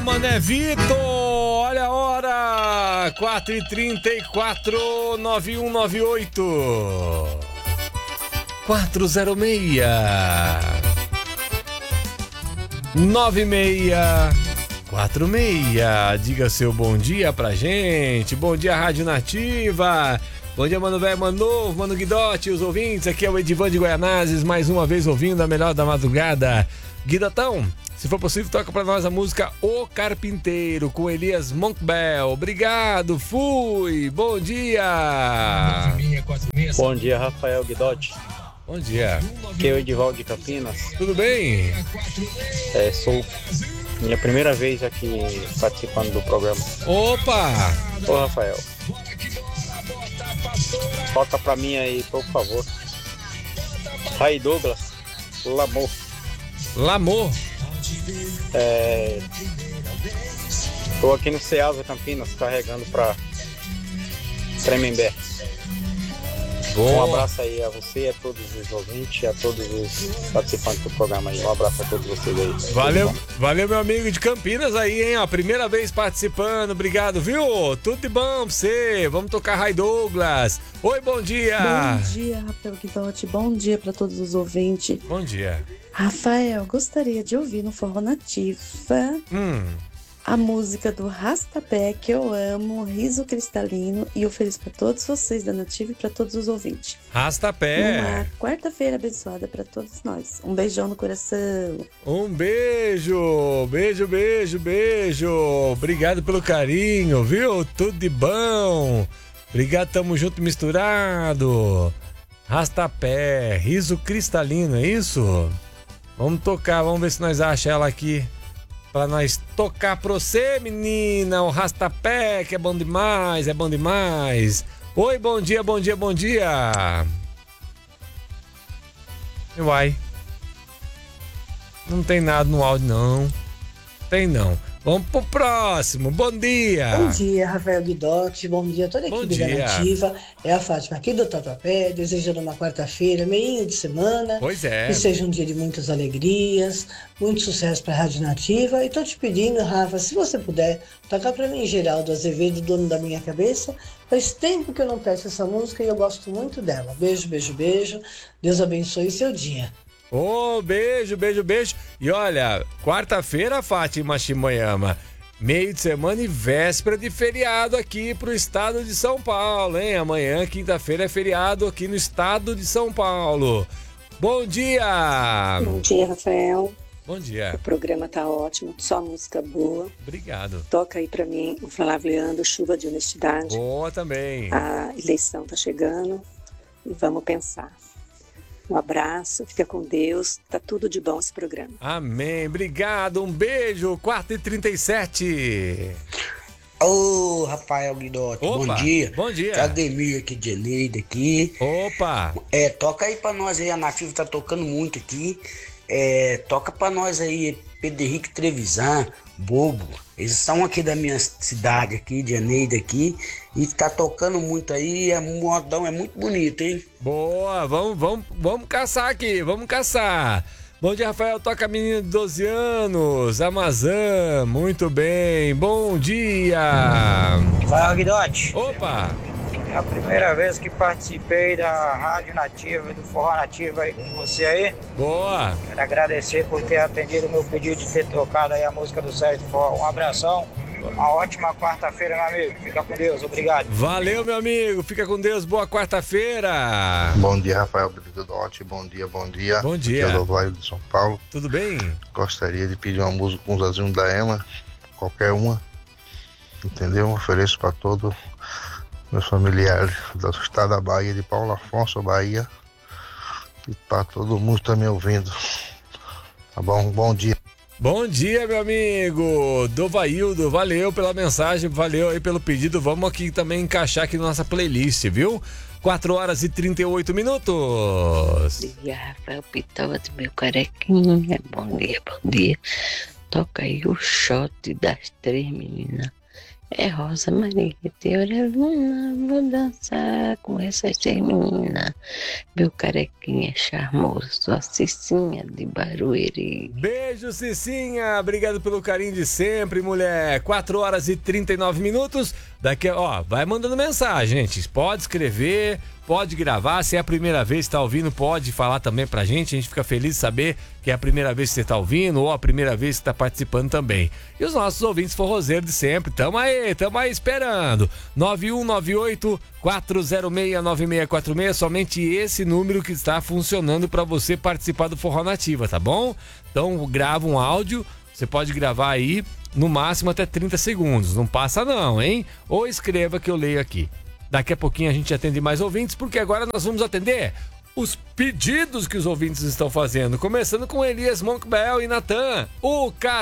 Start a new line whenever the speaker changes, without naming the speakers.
Mané Vitor, olha a hora, 4h34, 9198 406 9646. Diga seu bom dia pra gente. Bom dia, Rádio Nativa. Bom dia, Mano Velho, Mano Novo, Mano Guidote, os ouvintes. Aqui é o Edivan de Goianazes, mais uma vez ouvindo a melhor da madrugada. Guidotão, se for possível, toca pra nós a música O Carpinteiro, com Elias Monkbell. Obrigado, fui, bom dia.
Bom dia, Rafael Guidotti.
Bom dia.
Aqui é o Edivaldo de Campinas.
Tudo bem?
Sou minha primeira vez aqui participando do programa.
Opa!
Ô, Rafael, toca pra mim aí, por favor. Ray Douglas, L'Amour.
L'Amour.
Tô aqui no Ceasa Campinas, carregando pra Tremembé. Um abraço aí a você, a todos os ouvintes, a todos os participantes do programa aí. Um abraço a todos vocês aí.
Valeu, meu amigo de Campinas aí, hein? Ó, primeira vez participando, obrigado, viu? Tudo de bom pra você. Vamos tocar Ray Douglas. Oi, bom dia.
Bom dia, Rafael Guidotti. Bom dia pra todos os ouvintes.
Bom dia.
Rafael, gostaria de ouvir no Forró Nativa a música do Rastapé, que eu amo, Riso Cristalino, e ofereço para todos vocês da Nativa e para todos os ouvintes.
Rastapé.
Uma quarta-feira abençoada para todos nós. Um beijão no coração.
Um beijo, beijo. Obrigado pelo carinho, viu? Tudo de bom. Obrigado, tamo junto e misturado. Rastapé, Riso Cristalino, é isso? Vamos tocar, vamos ver se nós achamos ela aqui. Pra nós tocar pra você, menina, o Rastapé, que é bom demais. Oi, bom dia. Uai. Não tem nada no áudio, não. Tem não. Vamos pro próximo. Bom dia.
Bom dia, Rafael Guidotti. Bom dia a toda a equipe da Nativa. É a Fátima aqui do Tatuapé, desejando uma quarta-feira, meinho de semana.
Pois é.
Que seja um dia de muitas alegrias, muito sucesso pra Rádio Nativa. E tô te pedindo, Rafa, se você puder, tocar pra mim Geraldo Azevedo, dono da minha cabeça. Faz tempo que eu não peço essa música e eu gosto muito dela. Beijo. Deus abençoe seu dia.
Beijo. E olha, quarta-feira, Fátima Shimoyama, meio de semana e véspera de feriado aqui pro estado de São Paulo, hein? Amanhã, quinta-feira, é feriado aqui no estado de São Paulo. Bom dia!
Bom dia, Rafael.
Bom dia.
O programa tá ótimo, só música boa.
Obrigado.
Toca aí pra mim o Flávio Leandro, Chuva de Honestidade.
Boa também.
A eleição tá chegando e vamos pensar. Um abraço, fica com Deus, tá tudo de bom esse programa.
Amém, obrigado, um beijo, 4h37.
Ô, Rafael Guidotti, bom dia.
Bom dia.
Cademir aqui de Eneida aqui.
Opa.
Toca aí pra nós aí, a Nativa tá tocando muito aqui. Toca pra nós aí, Pedro Henrique Trevisan, Bobo. Eles são aqui da minha cidade aqui, de Eneida aqui. E tá tocando muito aí, o modão é muito bonito, hein?
Boa, vamos caçar aqui, vamos caçar. Bom dia, Rafael, toca a menina de 12 anos, Amazã, muito bem, bom dia.
Fala, Guidotti.
Opa.
É a primeira vez que participei da Rádio Nativa e do Forró Nativa aí com você aí.
Boa.
Quero agradecer por ter atendido o meu pedido de ter tocado aí a música do Sérgio Forró. Um abração. Uma ótima quarta-feira, meu amigo. Fica com Deus, obrigado.
Valeu, meu amigo. Fica com Deus. Boa quarta-feira.
Bom dia, Rafael Guidotti. Bom dia.
Bom dia.
Aqui é o Dovaio de São Paulo.
Tudo bem?
Gostaria de pedir uma música com os azinhos da Ema, qualquer uma. Entendeu? Ofereço para todos meus familiares do estado da Bahia, de Paulo Afonso, Bahia. E para todo mundo que está me ouvindo. Tá bom? Bom dia.
Bom dia, meu amigo Dovaildo, valeu pela mensagem, valeu aí pelo pedido, vamos aqui também encaixar aqui na nossa playlist, viu? 4h38.
Bom dia, Rafael Pitote, meu carequinha, bom dia. Toca aí o shot das 3 meninas É Rosa Maria, Teoreluna, vou dançar com essas meninas. Meu carequinha charmoso, a Cicinha de Barueri.
Beijo, Cicinha. Obrigado pelo carinho de sempre, mulher. 4 horas e 39 minutos. Daqui, ó, vai mandando mensagem, gente. Pode escrever, pode gravar. Se é a primeira vez que tá ouvindo, pode falar também pra gente. A gente fica feliz de saber que é a primeira vez que você tá ouvindo ou a primeira vez que tá participando também. E os nossos ouvintes forrozeiros de sempre. Tamo aí esperando. 9198-406-9646. Somente esse número que está funcionando pra você participar do Forró Nativa, tá bom? Então grava um áudio. Você pode gravar aí no máximo até 30 segundos. Não passa não, hein? Ou escreva que eu leio aqui. Daqui a pouquinho a gente atende mais ouvintes, porque agora nós vamos atender os pedidos que os ouvintes estão fazendo. Começando com Elias Moncbel e Natan. O cara